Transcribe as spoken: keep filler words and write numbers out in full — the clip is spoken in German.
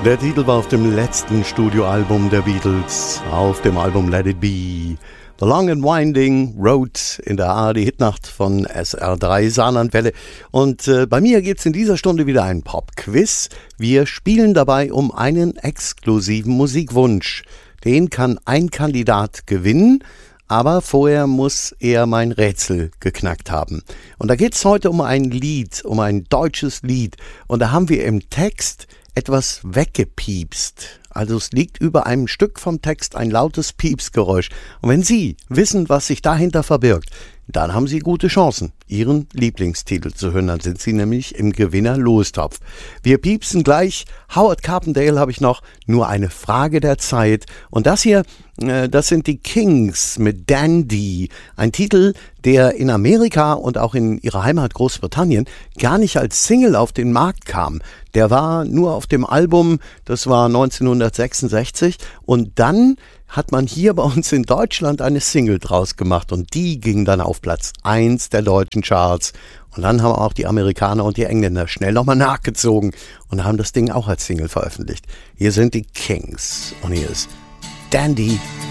Der Titel war auf dem letzten Studioalbum der Beatles, auf dem Album Let It Be. The Long and Winding Road in der A R D-Hitnacht von S R drei Saarlandwelle. Und äh, bei mir geht's in dieser Stunde wieder ein Pop-Quiz. Wir spielen dabei um einen exklusiven Musikwunsch. Den kann ein Kandidat gewinnen, aber vorher muss er mein Rätsel geknackt haben. Und da geht's heute um ein Lied, um ein deutsches Lied. Und da haben wir im Text etwas weggepiepst. Also es liegt über einem Stück vom Text ein lautes Piepsgeräusch. Und wenn Sie wissen, was sich dahinter verbirgt, dann haben Sie gute Chancen, Ihren Lieblingstitel zu hören. Dann sind Sie nämlich im Gewinner-Lostopf. Wir piepsen gleich. Howard Carpendale habe ich noch. Nur eine Frage der Zeit. Und das hier, äh, das sind die Kings mit Dandy. Ein Titel, der in Amerika und auch in ihrer Heimat Großbritannien gar nicht als Single auf den Markt kam. Der war nur auf dem Album, das war neunzehnhundertsechsundsechzig. Und dann hat man hier bei uns in Deutschland eine Single draus gemacht und die ging dann auf Platz eins der deutschen Charts. Und dann haben auch die Amerikaner und die Engländer schnell nochmal nachgezogen und haben das Ding auch als Single veröffentlicht. Hier sind die Kings und hier ist Dandy.